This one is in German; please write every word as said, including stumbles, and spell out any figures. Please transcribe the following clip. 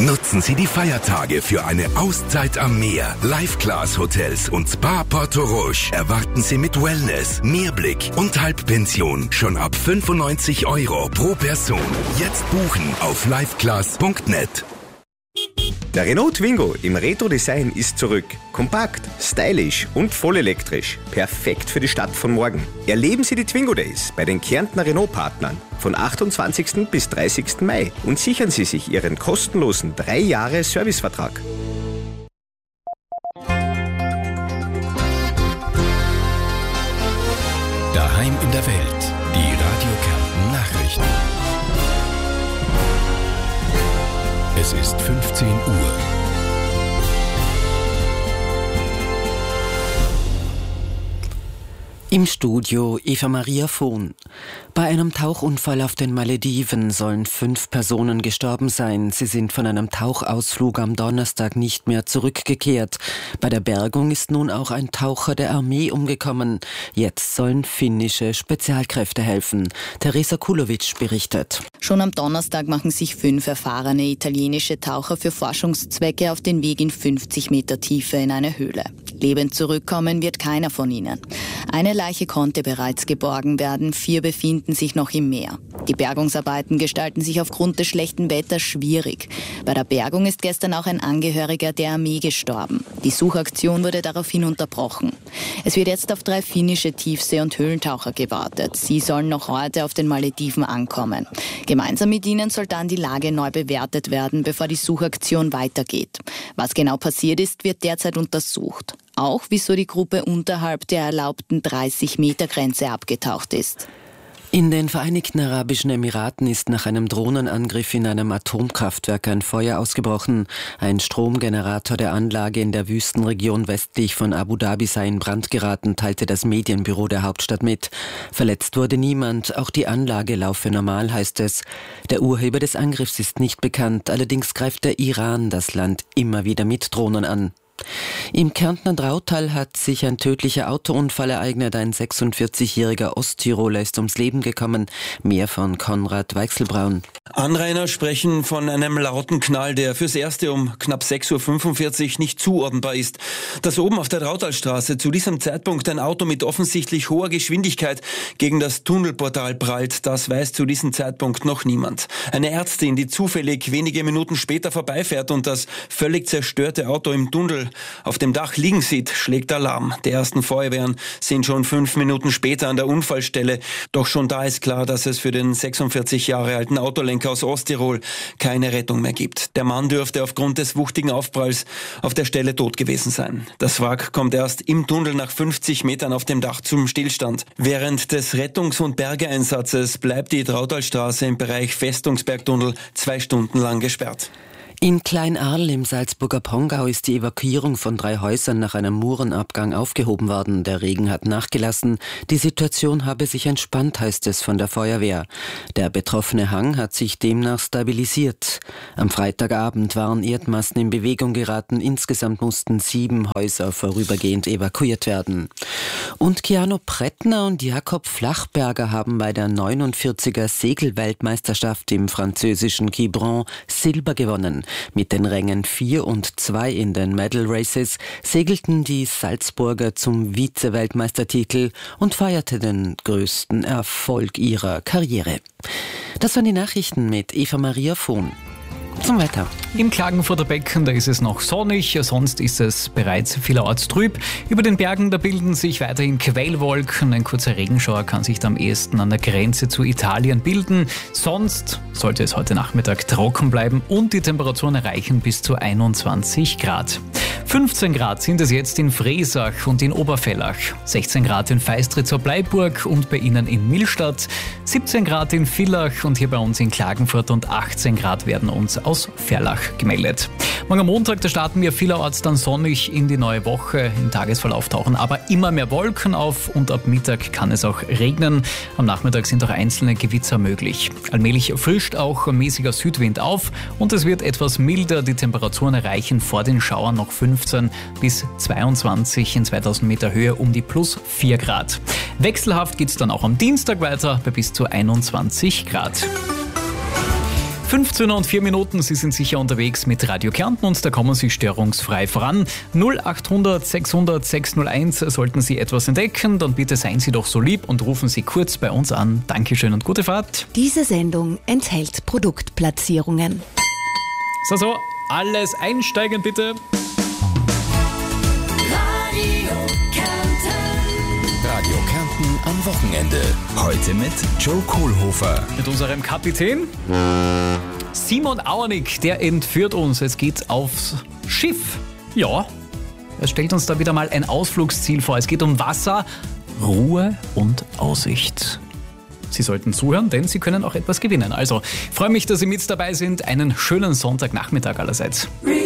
Nutzen Sie die Feiertage für eine Auszeit am Meer. Live-Class-Hotels und Spa Porto Roche erwarten Sie mit Wellness, Meerblick und Halbpension schon ab fünfundneunzig Euro pro Person. Jetzt buchen auf liveclass punkt net. Der Renault Twingo im Retro-Design ist zurück. Kompakt, stylisch und voll elektrisch. Perfekt für die Stadt von morgen. Erleben Sie die Twingo Days bei den Kärntner Renault-Partnern von achtundzwanzigsten bis dreißigsten Mai und sichern Sie sich Ihren kostenlosen drei Jahre Servicevertrag. Daheim in der Welt. Die Radio Kärnten Nachrichten. Es ist fünfzehn Uhr. Im Studio Eva Maria Vohn. Bei einem Tauchunfall auf den Malediven sollen fünf Personen gestorben sein. Sie sind von einem Tauchausflug am Donnerstag nicht mehr zurückgekehrt. Bei der Bergung ist nun auch ein Taucher der Armee umgekommen. Jetzt sollen finnische Spezialkräfte helfen. Teresa Kulovic berichtet. Schon am Donnerstag machen sich fünf erfahrene italienische Taucher für Forschungszwecke auf den Weg in fünfzig Meter Tiefe in eine Höhle. Lebend zurückkommen wird keiner von ihnen. Eine Leiche konnte bereits geborgen werden, vier befinden sich noch im Meer. Die Bergungsarbeiten gestalten sich aufgrund des schlechten Wetters schwierig. Bei der Bergung ist gestern auch ein Angehöriger der Armee gestorben. Die Suchaktion wurde daraufhin unterbrochen. Es wird jetzt auf drei finnische Tiefsee- und Höhlentaucher gewartet. Sie sollen noch heute auf den Malediven ankommen. Gemeinsam mit ihnen soll dann die Lage neu bewertet werden, bevor die Suchaktion weitergeht. Was genau passiert ist, wird derzeit untersucht. Auch wieso die Gruppe unterhalb der erlaubten dreißig Meter Grenze abgetaucht ist. In den Vereinigten Arabischen Emiraten ist nach einem Drohnenangriff in einem Atomkraftwerk ein Feuer ausgebrochen. Ein Stromgenerator der Anlage in der Wüstenregion westlich von Abu Dhabi sei in Brand geraten, teilte das Medienbüro der Hauptstadt mit. Verletzt wurde niemand, auch die Anlage laufe normal, heißt es. Der Urheber des Angriffs ist nicht bekannt, allerdings greift der Iran das Land immer wieder mit Drohnen an. Im Kärntner Drautal hat sich ein tödlicher Autounfall ereignet. Ein sechsundvierzigjähriger Osttiroler ist ums Leben gekommen. Mehr von Konrad Weichselbraun. Anrainer sprechen von einem lauten Knall, der fürs Erste um knapp sechs Uhr fünfundvierzig nicht zuordnenbar ist. Dass oben auf der Drautalstraße zu diesem Zeitpunkt ein Auto mit offensichtlich hoher Geschwindigkeit gegen das Tunnelportal prallt, das weiß zu diesem Zeitpunkt noch niemand. Eine Ärztin, die zufällig wenige Minuten später vorbeifährt und das völlig zerstörte Auto im Tunnel auf dem Dach liegen sieht, schlägt Alarm. Die ersten Feuerwehren sind schon fünf Minuten später an der Unfallstelle. Doch schon da ist klar, dass es für den sechsundvierzig Jahre alten Autolenker aus Osttirol keine Rettung mehr gibt. Der Mann dürfte aufgrund des wuchtigen Aufpralls auf der Stelle tot gewesen sein. Das Wrack kommt erst im Tunnel nach fünfzig Metern auf dem Dach zum Stillstand. Während des Rettungs- und Bergeeinsatzes bleibt die Drautalstraße im Bereich Festungsbergtunnel zwei Stunden lang gesperrt. In Kleinarl im Salzburger Pongau ist die Evakuierung von drei Häusern nach einem Murenabgang aufgehoben worden. Der Regen hat nachgelassen. Die Situation habe sich entspannt, heißt es von der Feuerwehr. Der betroffene Hang hat sich demnach stabilisiert. Am Freitagabend waren Erdmassen in Bewegung geraten. Insgesamt mussten sieben Häuser vorübergehend evakuiert werden. Und Keanu Brettner und Jakob Flachberger haben bei der neunundvierziger Segelweltmeisterschaft im französischen Quiberon Silber gewonnen. Mit den Rängen vier und zwei in den Medal Races segelten die Salzburger zum Vize-Weltmeistertitel und feierten den größten Erfolg ihrer Karriere. Das waren die Nachrichten mit Eva Maria Vohn. Zum Wetter. Im Klagenfurter Becken, da ist es noch sonnig, sonst ist es bereits vielerorts trüb. Über den Bergen, da bilden sich weiterhin Quellwolken. Ein kurzer Regenschauer kann sich da am ehesten an der Grenze zu Italien bilden. Sonst sollte es heute Nachmittag trocken bleiben und die Temperaturen erreichen bis zu einundzwanzig Grad. fünfzehn Grad sind es jetzt in Friesach und in Oberfellach, sechzehn Grad in Feistritz-Bleiburg und bei Ihnen in Millstatt, siebzehn Grad in Villach und hier bei uns in Klagenfurt und achtzehn Grad werden uns aus Ferlach gemeldet. Morgen am Montag, da starten wir vielerorts dann sonnig in die neue Woche. Im Tagesverlauf tauchen aber immer mehr Wolken auf und ab Mittag kann es auch regnen. Am Nachmittag sind auch einzelne Gewitzer möglich. Allmählich frischt auch mäßiger Südwind auf und es wird etwas milder. Die Temperaturen erreichen vor den Schauern noch fünfzehn bis zweiundzwanzig in zweitausend Meter Höhe um die plus vier Grad. Wechselhaft geht es dann auch am Dienstag weiter bei bis zu einundzwanzig Grad. fünfzehn und vier Minuten, Sie sind sicher unterwegs mit Radio Kärnten und da kommen Sie störungsfrei voran. null acht hundert sechshundert sechshunderteins, sollten Sie etwas entdecken, dann bitte seien Sie doch so lieb und rufen Sie kurz bei uns an. Dankeschön und gute Fahrt. Diese Sendung enthält Produktplatzierungen. So, so, alles einsteigen bitte. Radio Kärnten am Wochenende. Heute mit Joe Kohlhofer. Mit unserem Kapitän Simon Auernick, der entführt uns. Es geht aufs Schiff. Ja, er stellt uns da wieder mal ein Ausflugsziel vor. Es geht um Wasser, Ruhe und Aussicht. Sie sollten zuhören, denn Sie können auch etwas gewinnen. Also, freue mich, dass Sie mit dabei sind. Einen schönen Sonntagnachmittag allerseits.